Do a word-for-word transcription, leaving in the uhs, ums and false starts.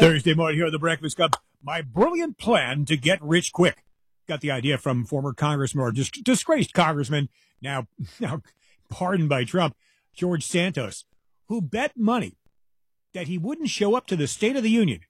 Thursday morning here on the Breakfast Club. My brilliant plan to get rich quick. Got the idea from former congressman or dis- disgraced congressman, now, now pardoned by Trump, George Santos, who bet money that he wouldn't show up to the State of the Union